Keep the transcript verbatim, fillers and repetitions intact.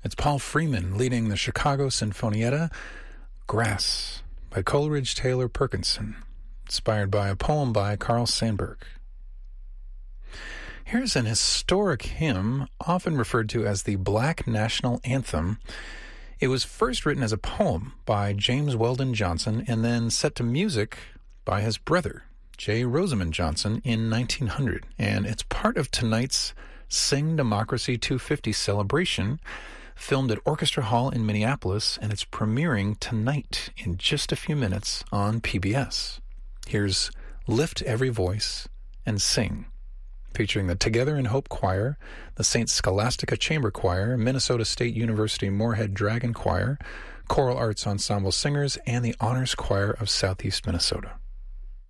It's Paul Freeman leading the Chicago Sinfonietta, Grass, by Coleridge Taylor Perkinson, inspired by a poem by Carl Sandburg. Here's an historic hymn, often referred to as the Black National Anthem. It was first written as a poem by James Weldon Johnson and then set to music by his brother, J. Rosamond Johnson, in nineteen hundred. And it's part of tonight's Sing Democracy two fifty celebration, filmed at Orchestra Hall in Minneapolis, and it's premiering tonight in just a few minutes on P B S. Here's Lift Every Voice and Sing, featuring the Together in Hope Choir, the Saint Scholastica Chamber Choir, Minnesota State University Moorhead Dragon Choir, Choral Arts Ensemble Singers, and the Honors Choir of Southeast Minnesota.